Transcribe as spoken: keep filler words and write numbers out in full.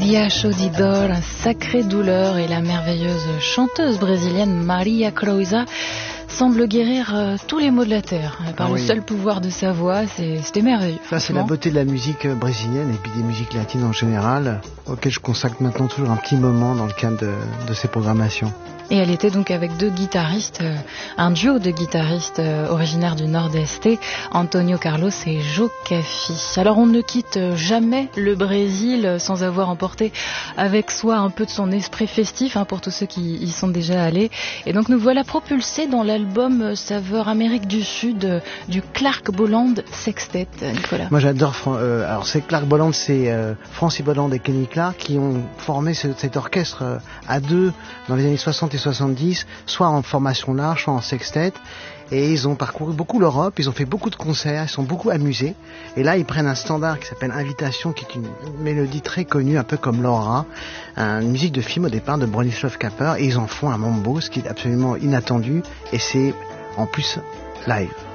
Elia Chodidor, sacrée douleur, et la merveilleuse chanteuse brésilienne Maria Creuza semble guérir euh, tous les maux de la terre par ah, le oui. seul pouvoir de sa voix. C'est, c'était merveilleux. Ça, c'est la beauté de la musique brésilienne et puis des musiques latines en général, auxquelles je consacre maintenant toujours un petit moment dans le cadre de, de ces programmations. Et elle était donc avec deux guitaristes, euh, un duo de guitaristes euh, originaires du Nord-Est, Antonio Carlos et Joe Caffi. Alors on ne quitte jamais le Brésil sans avoir emporté avec soi un peu de son esprit festif, hein, pour tous ceux qui y sont déjà allés. Et donc nous voilà propulsés dans l'album Saveur Amérique du Sud euh, du Clark Bolland Sextet, Nicolas. Moi j'adore, euh, alors c'est Clark Bolland, c'est euh, Francis Bolland et Kenny Clark qui ont formé ce, cet orchestre euh, à deux dans les années soixante et soixante-dix, soit en formation large, soit en sextet, et ils ont parcouru beaucoup l'Europe, ils ont fait beaucoup de concerts, ils sont beaucoup amusés, et là ils prennent un standard qui s'appelle Invitation, qui est une mélodie très connue, un peu comme Laura, une musique de film au départ de Bronislaw Kapper, et ils en font un mambo, ce qui est absolument inattendu, et c'est en plus live.